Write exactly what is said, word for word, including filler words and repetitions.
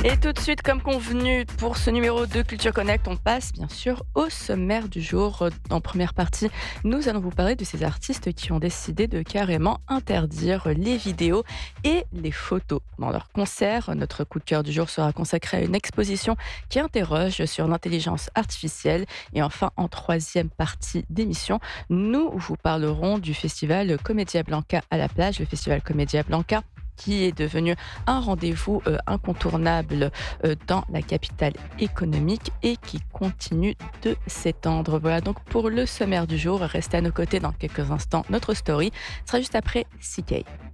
Et tout de suite, comme convenu pour ce numéro de Culture Connect, on passe bien sûr au sommaire du jour. En première partie, nous allons vous parler de ces artistes qui ont décidé de carrément interdire les vidéos et les photos dans leurs concerts. Notre coup de cœur du jour sera consacré à une exposition qui interroge sur l'intelligence artificielle. Et enfin, en troisième partie d'émission, nous vous parlerons du festival Comédia Blanca à la plage, le festival Comédia Blanca qui est devenu un rendez-vous euh, incontournable euh, dans la capitale économique et qui continue de s'étendre. Voilà donc pour le sommaire du jour. Restez à nos côtés dans quelques instants. Notre story sera juste après C K.